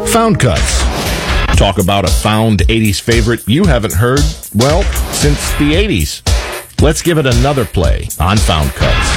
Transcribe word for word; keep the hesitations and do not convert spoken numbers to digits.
Found Cuts. Talk about a found eighties favorite you haven't heard, well, since the eighties. Let's give it another play on Found Cuts.